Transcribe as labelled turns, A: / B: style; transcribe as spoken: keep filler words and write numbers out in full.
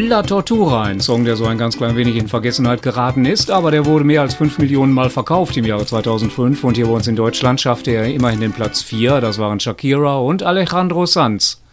A: La Tortura, ein Song, der so ein ganz klein wenig in Vergessenheit geraten ist, aber der wurde mehr als fünf Millionen Mal verkauft im Jahre zweitausendfünf und hier bei uns in Deutschland schaffte er immerhin den Platz vier. Das waren Shakira und Alejandro Sanz.